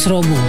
Serobu.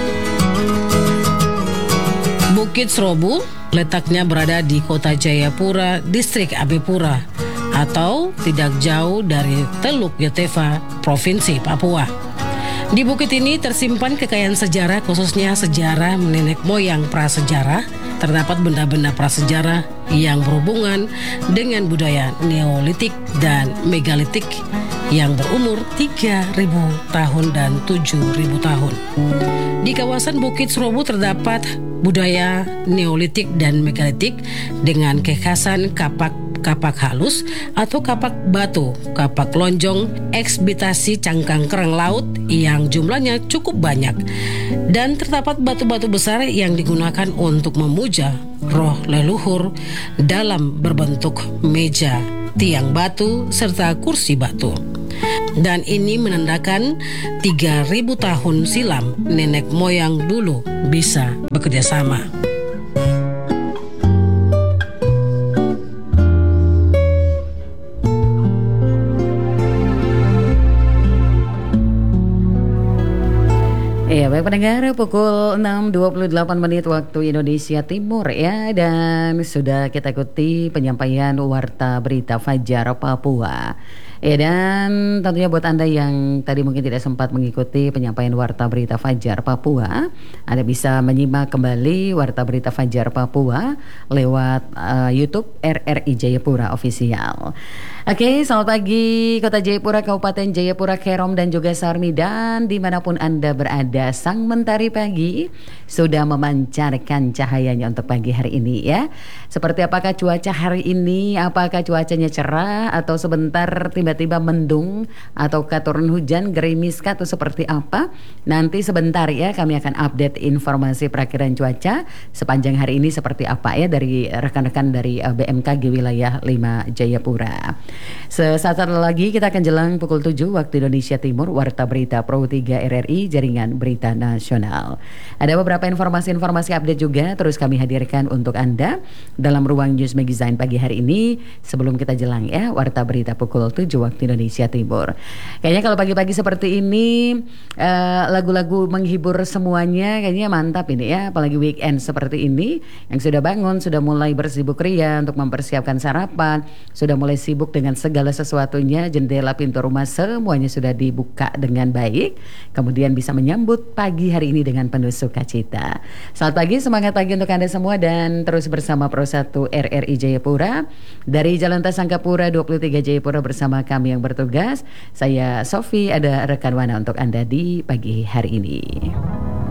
Bukit Serobu letaknya berada di Kota Jayapura, Distrik Abipura, atau tidak jauh dari Teluk Yotefa, Provinsi Papua. Di bukit ini tersimpan kekayaan sejarah, khususnya sejarah nenek moyang prasejarah. Terdapat benda-benda prasejarah yang berhubungan dengan budaya Neolitik dan Megalitik yang berumur 3.000 tahun dan 7.000 tahun. Di kawasan Bukit Serobu terdapat budaya Neolitik dan Megalitik dengan kekhasan kapak halus atau kapak batu, kapak lonjong, ekshibitasi cangkang kerang laut yang jumlahnya cukup banyak, dan terdapat batu-batu besar yang digunakan untuk memuja roh leluhur dalam berbentuk meja, tiang batu, serta kursi batu. Dan ini menandakan 3.000 tahun silam nenek moyang dulu bisa bekerja sama. Ya, baik pendengar, pukul 6.28 menit waktu Indonesia Timur ya, dan sudah kita ikuti penyampaian Warta Berita Fajar Papua. Ya, dan tentunya buat Anda yang tadi mungkin tidak sempat mengikuti penyampaian Warta Berita Fajar Papua, Anda bisa menyimak kembali Warta Berita Fajar Papua lewat YouTube RRI Jayapura Official. Oke, selamat pagi Kota Jayapura, Kabupaten Jayapura, Kerom, dan juga Sarmi, dan dimanapun Anda berada, sang mentari pagi sudah memancarkan cahayanya untuk pagi hari ini ya. Seperti apakah cuaca hari ini? Apakah cuacanya cerah atau sebentar tiba-tiba mendung atau turun hujan, gerimis atau seperti apa? Nanti sebentar ya kami akan update informasi perakiran cuaca sepanjang hari ini seperti apa ya dari rekan-rekan dari BMKG wilayah 5 Jayapura. Sesaat lagi kita akan jelang pukul 7 waktu Indonesia Timur, Warta Berita Pro 3 RRI Jaringan Berita Nasional. Ada beberapa informasi-informasi update juga terus kami hadirkan untuk Anda dalam ruang News Magazine pagi hari ini sebelum kita jelang ya Warta Berita pukul 7 waktu Indonesia Timur. Kayaknya kalau pagi-pagi seperti ini lagu-lagu menghibur semuanya kayaknya mantap ini ya, apalagi weekend seperti ini yang sudah bangun, sudah mulai bersibuk ria untuk mempersiapkan sarapan, sudah mulai sibuk dengan segala sesuatunya, jendela pintu rumah semuanya sudah dibuka dengan baik, kemudian bisa menyambut pagi hari ini dengan penuh sukacita. Selamat pagi, semangat pagi untuk Anda semua, dan terus bersama Pro 1 RRI Jayapura dari Jalan Tasangkapura 23 Jayapura bersama kami yang bertugas. Saya Sofi, ada rekan Wana untuk Anda di pagi hari ini.